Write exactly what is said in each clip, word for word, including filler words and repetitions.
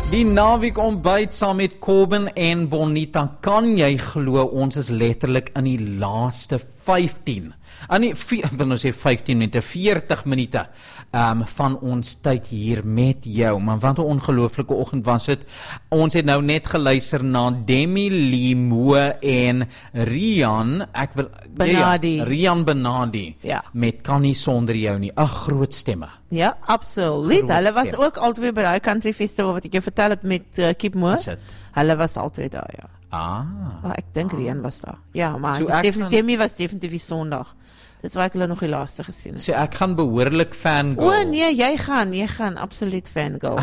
Die naweek ontbyt saam met Kobben en Bonita, kan jy glo ons is letterlik in die laaste vyftien, ah nee, ek wil nou sê vyftien minute, veertig minute um, van ons tyd hier met jou, maar wat 'n ongelooflike oggend was dit. Ons het nou net geluister na Demi Limoe en Rian, ek wil, Benadi. Ja, Rian Benadi, Ja. met Kan nie sonder jou nie, 'n groot stemme. Ja, absoluut. Groot Hulle was stem. ook altyd by daai country festival wat ek jou vertel het met uh, Kip Moore. Is dit? Hulle was altyd daar, ja. Ah. Oh, ek dink Rian was daar. Ja, maar So so ek definitief, gaan- Demi was definitief die Sondag. Dis waar ek hulle nog die laaste gesien het. So ek gaan behoorlik fangirl. O nee, jy gaan, jy gaan absoluut fangirl.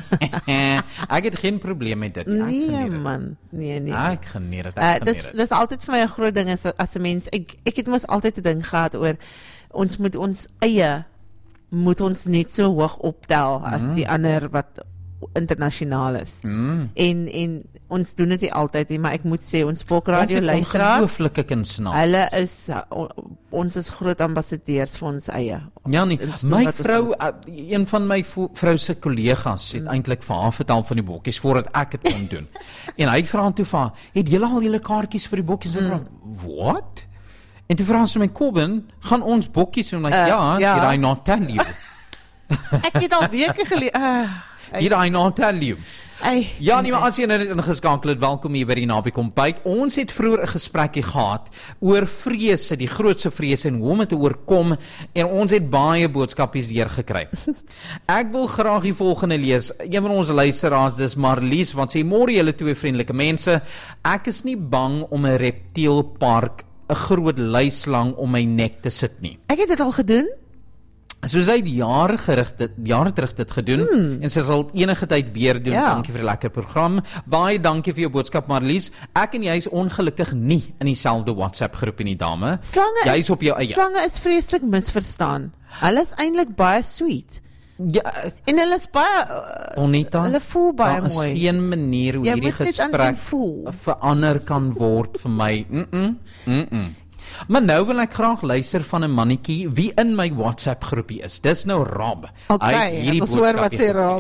Ek het geen probleem met dit. Ek Nee geniet dit. man, nee nee. Ek geniet dit. Uh, Ek dis geniet dit. dis altyd vir my 'n groot ding as as 'n mens. Ek ek het mos altyd 'n ding gehad oor ons moet ons eie moet ons net so hoog optel as Mm. die ander wat internasionaal is. Mm. En en ons doen dit nie altyd nie, maar ek moet sê ons Spokradio Ons het luisteraars, ongelooflike kunstenaars. hulle is uh, o- ons is groot ambassadeurs vir ons eie. Ja nee, Ons doen my wat ons vrou, wil. uh, een van my vo- vrou se kollegas het Mm. eintlik vir haar vertel van die bokkies voordat ek dit kon doen. En hy vra toe vir haar, "Het julle al julle kaartjies vir die bokkies?" En Mm. vra, "What?" En toe vra sy my, "Kobben, gaan ons bokkies doen?" En ek, Uh, "Ja, ja. did I not tell you? Ek het al weke gelede uh, Did I not tell you?" Ay, Ja, nee, maar as jy nou net ingeskakel het, welkom hier by die naweek ontbyt. Ons het vroeër 'n gesprekkie gehad oor vrese, die grootste vrese en hoe om dit te oorkom, en ons het baie boodskapies deurgekry. Ek wil graag die volgende lees. Een van ons luisteraars, dis Marlies, wat sê, "Môre julle twee vriendelike mense, ek is nie bang om 'n reptielpark 'n groot luislang om my nek te sit nie." ek het dit al gedoen. So sy het jare gerig dit jare terug dit gedoen hmm. en sy sal enige tyd weer doen. Ja. Dankie vir die lekker program. Baie dankie vir jou boodskap Marlies. Ek en jy is ongelukkig nie in dieselfde WhatsApp groep nie, dame. Slange Jy is op jou eie. Slange is vreeslik misverstaan. Hulle is eintlik baie sweet. Ja, En hulle is baie uh, Bonita. hulle voel baie daar is mooi. geen manier hoe Jy hierdie moet net aan gesprek en voel. verander kan word vir my. Mm -mm, mm -mm. Maar nou wil ek graag luister van 'n mannetjie wie in my WhatsApp groepie is. Dis nou Rob. Okay, Hy het hierdie ons hoor wat boodskapie sê Rob.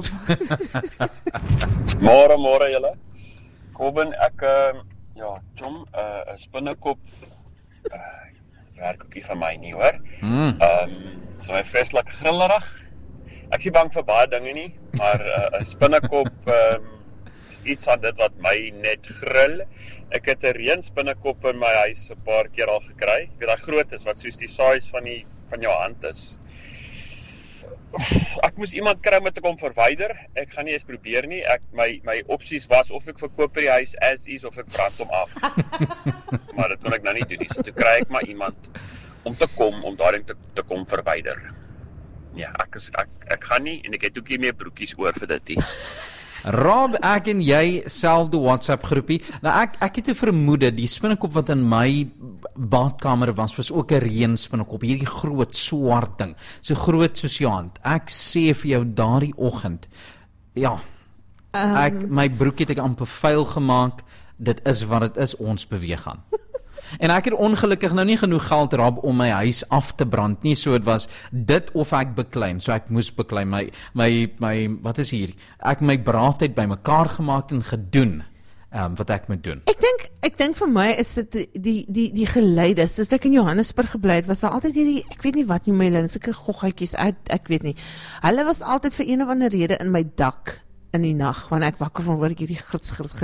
Môre, môre julle. Kobben, ek uh, ja, chom, 'n uh, spinnekop uh, werk ookie vir my nie, hoor. Mm. Ehm, um, so my vreeslik grillerig. Ek is nie bang vir baie dinge nie, maar 'n uh, spinnekop ehm um, is iets aan dit wat my net grill. Ek het 'n reënspinnekop in my huis 'n paar keer al gekry. Ek weet daai groot is wat soos die size van die van jou hand is. Ek moes iemand kry om dit te kom verwyder. Ek gaan nie eens probeer nie. Ek my my opsies was of ek verkoop die huis as is of ek brand hom af. Maar dit kon ek nou nie doen nie. So toe kry ek maar iemand om te kom om daardie te te kom verwyder. Ja, ek is ek ek gaan nie en ek het ook nie meer broekies oor vir dit nie. Rob, ek en jy selfde WhatsApp groepie. Nou ek ek het 'n vermoede die spinnekop wat in my badkamer was was ook 'n reënspinnekop, hierdie groot swart ding, so groot soos jou hand. Ek sê vir jou daardie oggend, ja, Um, ek my broek het ek amper vuil gemaak. Dit is wat dit is, ons beweeg aan. En ek het ongelukkig nou nie genoeg geld Rob om my huis af te brand nie, so dit was dit of ek beklein, so ek moes beklein my my my wat is hier? Ek my braadtyd bymekaar gemaak en gedoen. Ehm um, wat ek moet doen. Ek dink ek dink vir my is dit die die die, die geluide. Soos ek in Johannesburg gebly het, was daar altyd hierdie ek weet nie wat nie my hulle sulke goggetjies uit ek weet nie. Hulle was altyd vir een of ander rede in my dak in die nag wanneer ek wakker van hoor ek hierdie grits grits